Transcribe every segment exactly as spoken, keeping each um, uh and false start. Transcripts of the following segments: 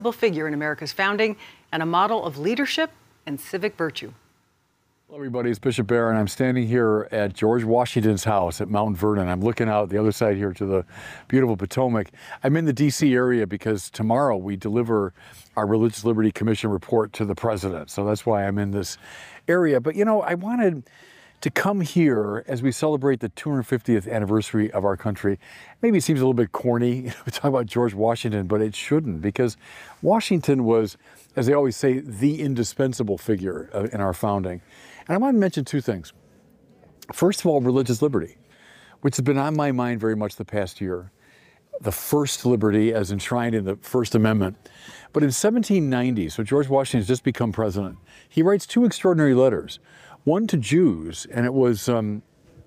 Figure in America's founding and a model of leadership and civic virtue. Hello, everybody. It's Bishop Barron, and I'm standing here at George Washington's house at Mount Vernon. I'm looking out the other side here to the beautiful Potomac. I'm in the D C area because tomorrow we deliver our Religious Liberty Commission report to the president. So that's why I'm in this area. But, you know, I wanted to come here as we celebrate the two hundred fiftieth anniversary of our country. Maybe it seems a little bit corny, you know, to talk about George Washington, but it shouldn't, because Washington was, as they always say, the indispensable figure uh, in our founding. And I want to mention two things. First of all, religious liberty, which has been on my mind very much the past year. The first liberty as enshrined in the First Amendment. But in seventeen ninety, so George Washington has just become president, he writes two extraordinary letters. One to Jews, and it was um,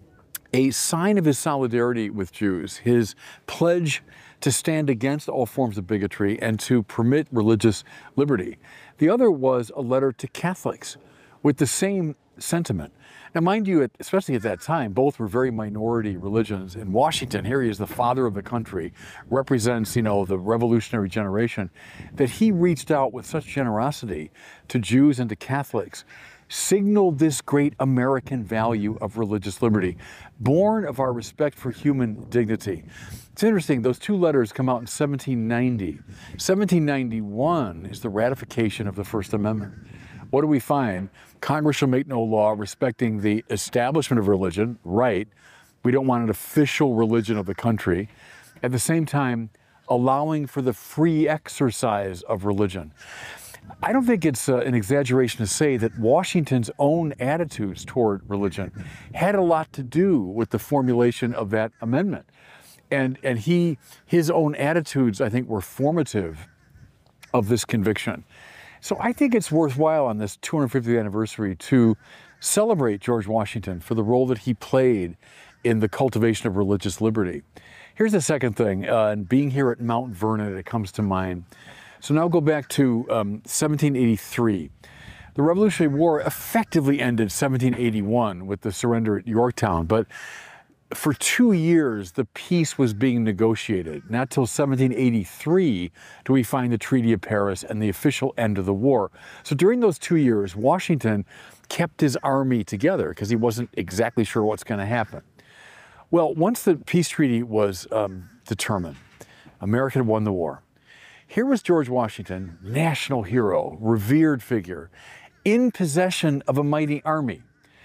a sign of his solidarity with Jews, his pledge to stand against all forms of bigotry and to permit religious liberty. The other was a letter to Catholics with the same sentiment. Now, mind you, especially at that time, both were very minority religions. In Washington, here he is, the father of the country, represents, you know, the revolutionary generation, that he reached out with such generosity to Jews and to Catholics, signaled this great American value of religious liberty, born of our respect for human dignity. It's interesting, those two letters come out in seventeen ninety. seventeen ninety-one is the ratification of the First Amendment. What do we find? Congress shall make no law respecting the establishment of religion, right? We don't want an official religion of the country. At the same time, allowing for the free exercise of religion. I don't think it's uh, an exaggeration to say that Washington's own attitudes toward religion had a lot to do with the formulation of that amendment. And, and he, his own attitudes, I think, were formative of this conviction. So I think it's worthwhile on this two hundred fiftieth anniversary to celebrate George Washington for the role that he played in the cultivation of religious liberty. Here's the second thing, uh, and being here at Mount Vernon, it comes to mind. So now go back to um, seventeen eighty-three. The Revolutionary War effectively ended seventeen eighty-one with the surrender at Yorktown, but for two years the peace was being negotiated. Not till seventeen eighty-three do we find the Treaty of Paris and the official end of the war. So during those two years, Washington kept his army together because he wasn't exactly sure what's going to happen. Well, once the peace treaty was um, determined, America had won the war. Here was George Washington, national hero, revered figure, in possession of a mighty army.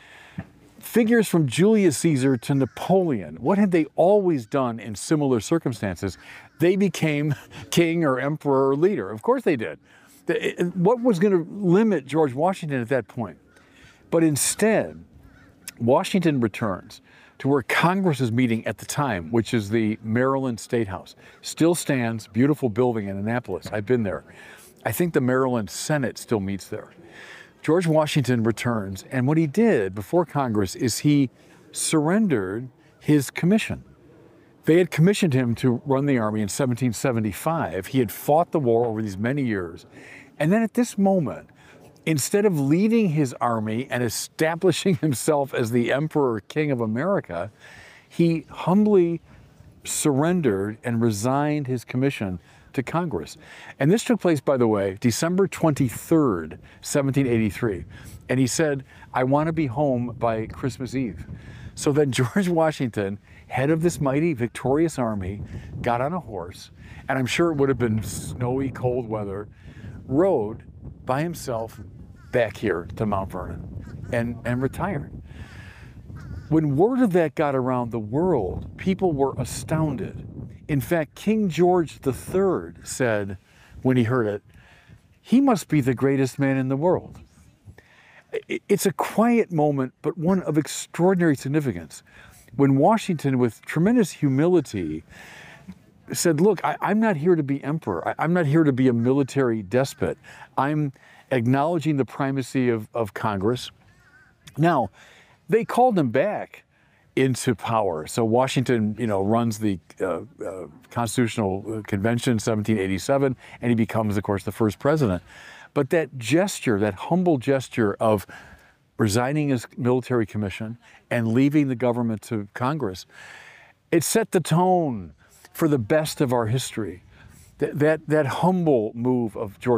Figures from Julius Caesar to Napoleon, what had they always done in similar circumstances? They became king or emperor or leader. Of course they did. What was going to limit George Washington at that point? But instead, Washington returns to where Congress is meeting at the time, which is the Maryland State House. Still stands, beautiful building in Annapolis. I've been there. I think the Maryland Senate still meets there. George Washington returns, and what he did before Congress is he surrendered his commission. They had commissioned him to run the army in seventeen seventy-five. He had fought the war over these many years. And then at this moment, instead of leading his army and establishing himself as the Emperor King of America, he humbly surrendered and resigned his commission to Congress. And this took place, by the way, December twenty-third, seventeen eighty-three. And he said, I want to be home by Christmas Eve. So then George Washington, head of this mighty, victorious army, got on a horse, and I'm sure it would have been snowy, cold weather, rode by himself back here to Mount Vernon and, and retired. When word of that got around the world, people were astounded. In fact, King George the Third said, when he heard it, he must be the greatest man in the world. It's a quiet moment, but one of extraordinary significance. When Washington, with tremendous humility, said, look, I, I'm not here to be emperor. I, I'm not here to be a military despot. I'm acknowledging the primacy of, of Congress. Now, they called him back into power. So Washington, you know, runs the uh, uh, Constitutional Convention in seventeen eighty-seven, and he becomes, of course, the first president. But that gesture, that humble gesture of resigning his military commission and leaving the government to Congress, it set the tone for the best of our history. Th- that, that humble move of George